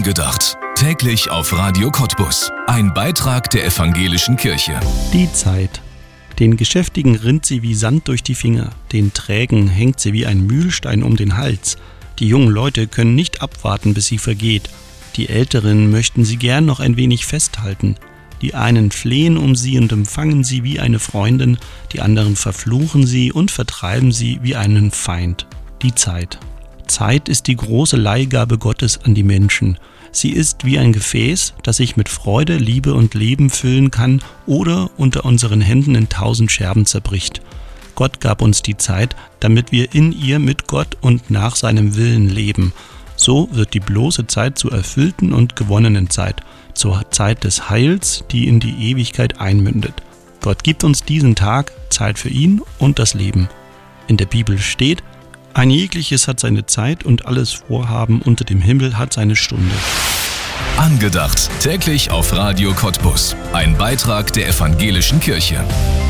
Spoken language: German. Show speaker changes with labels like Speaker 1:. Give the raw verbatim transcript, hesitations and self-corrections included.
Speaker 1: Angedacht. Täglich auf Radio Cottbus. Ein Beitrag der Evangelischen Kirche.
Speaker 2: Die Zeit. Den Geschäftigen rinnt sie wie Sand durch die Finger, den Trägen hängt sie wie ein Mühlstein um den Hals. Die jungen Leute können nicht abwarten, bis sie vergeht. Die Älteren möchten sie gern noch ein wenig festhalten. Die einen flehen um sie und empfangen sie wie eine Freundin, die anderen verfluchen sie und vertreiben sie wie einen Feind. Die Zeit. Zeit ist die große Leihgabe Gottes an die Menschen. Sie ist wie ein Gefäß, das sich mit Freude, Liebe und Leben füllen kann oder unter unseren Händen in tausend Scherben zerbricht. Gott gab uns die Zeit, damit wir in ihr mit Gott und nach seinem Willen leben. So wird die bloße Zeit zur erfüllten und gewonnenen Zeit, zur Zeit des Heils, die in die Ewigkeit einmündet. Gott gibt uns diesen Tag, Zeit für ihn und das Leben. In der Bibel steht: Ein jegliches hat seine Zeit und alles Vorhaben unter dem Himmel hat seine Stunde.
Speaker 1: Angedacht. Täglich auf Radio Cottbus. Ein Beitrag der Evangelischen Kirche.